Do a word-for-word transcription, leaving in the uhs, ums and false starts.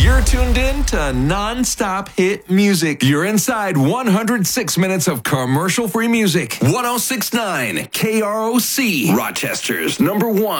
You're tuned in to non-stop hit music. You're inside one hundred six minutes of commercial-free music. one oh six point nine K R O C, Rochester's number one.